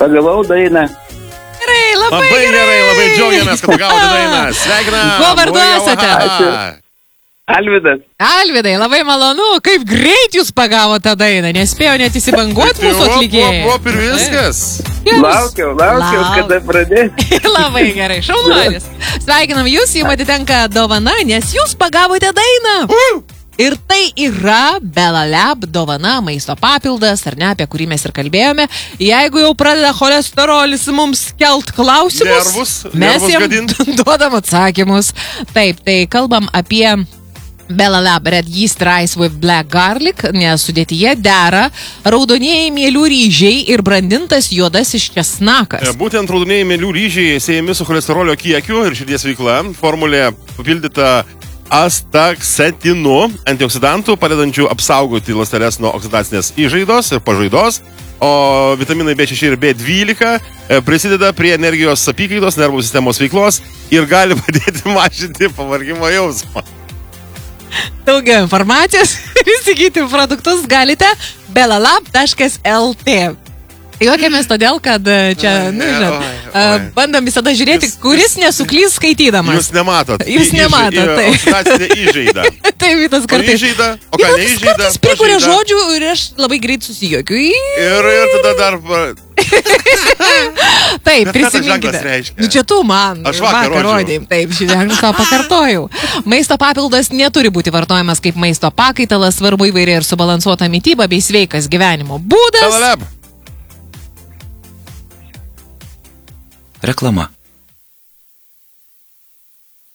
Pagavau dainą. Gerai, labai gerai, labai džiaugiamės, kad gavote dainą. Sveikinam. Kuo vardu esate? Ačiū. Alvydas. Alvydai, labai malonu, kaip greit jūs pagavote tą dainą, nespėjo net įsibanguoti mūsų atlikėjai. Op, ir viskas. Laukiau, kada pradėti. Labai gerai, šaunuolis. Sveikinam jūs, jums atitenka dovana, nes jūs pagavote dainą. Ir tai yra Belalab dovana, maisto papildas, ar ne, apie kurį mes ir kalbėjome. Jeigu jau pradeda cholesterolis mums kelt klausimus, mes jiems duodam atsakymus. Taip, tai kalbam apie Belalab Red Yeast Rice with Black Garlic, nes sudėtyje dera raudonieji mielių ryžiai ir brandintas juodasis česnakas. Būtent raudonieji mielių ryžiai siejami su cholesterolio kiekiu ir širdies veikla. Formulė papildyta astaxantinu, antioksidantų, padedančių apsaugoti ląsteles nuo oksidacinės įžaidos ir pažaidos. O vitaminai B6 ir B12 prisideda prie energijos apykaitos, nervų sistemos veiklos ir gali padėti mažinti pavargimo jausmą. Daugiau informacijos ir įsigyti produktus galite belalab.lt. Juokiamės todėl, kad čia, bandom visada žiūrėti, kuris nesuklys skaitydamas. Jūs nematot. Jūs nematot, tai. Oksidacinė įžaida. Tai Vytas kartais. Įžaida, o ką neįžaida? Kartais prikuria žodžių ir aš labai greit susijuokiu. Ir tada dar... Taip, prisiminkite. Nu čia tu man. Aš vakar rodėjim. Taip, šiandien to pakartojau. Maisto papildas neturi būti vartojamas kaip maisto pakaitalas, svarbu įvairiai ir subalansuota mityba bei sveikas gyvenimo būdas. Belalab. Reklama.